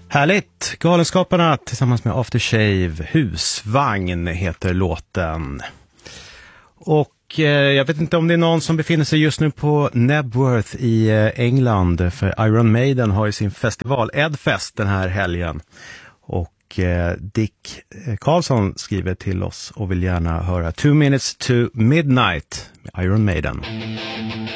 Härligt! Galenskaparna tillsammans med Aftershave. Husvagn heter låten. Och jag vet inte om det är någon som befinner sig just nu på Nebworth i England. För Iron Maiden har ju sin festival Edfest den här helgen. Och Dick Karlsson skriver till oss och vill gärna höra 2 minutes to midnight med Iron Maiden.